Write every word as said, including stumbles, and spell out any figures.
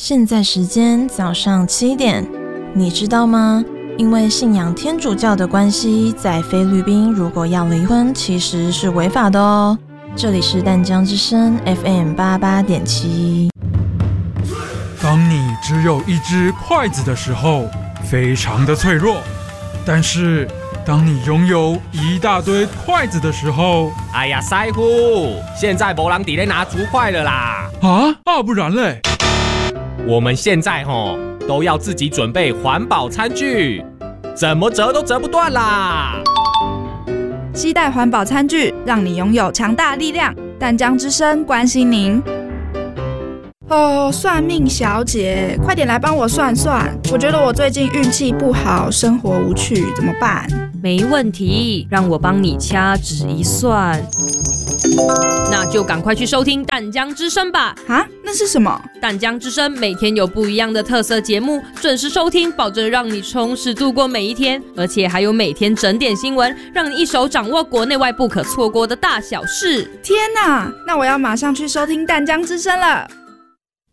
现在时间早上七点，你知道吗？因为信仰天主教的关系，在菲律宾如果要离婚，其实是违法的哦。这里是淡江之声 F M 八八点七。 当你只有一只筷子的时候，非常的脆弱；但是当你拥有一大堆筷子的时候， 哎呀，师傅，现在没人在咧拿竹筷了啦！ 啊啊，不然嘞？ 我们现在吼都要自己准备环保餐具，怎么折都折不断啦！ 携带环保餐具，让你拥有强大力量。淡江之声关心您。哦，算命小姐，快点来帮我算算。我觉得我最近运气不好，生活无趣，怎么办？ 没问题，让我帮你掐指一算。那就赶快去收听淡江之声吧。 啊，那是什么？ 淡江之声每天有不一样的特色节目，准时收听，保证让你充实度过每一天。而且还有每天整点新闻，让你一手掌握国内外不可错过的大小事。 天哪，那我要马上去收听淡江之声了。